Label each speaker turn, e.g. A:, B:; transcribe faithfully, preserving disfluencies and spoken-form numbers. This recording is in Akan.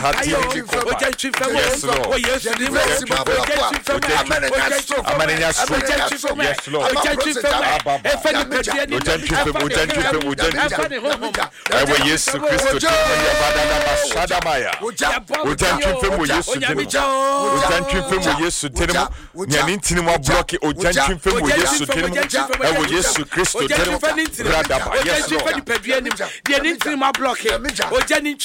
A: Yes, Lord. Amanenya stroke. Yes, Lord. Ewe Yesu Kristo timu badana masada maya. Ojantu femu Yesu timu. Ojantu femu Yesu timu. Nyani timu bloki ojantu femu Yesu timu. Ewe Yesu Kristo timu. Radaba. Yes, Lord.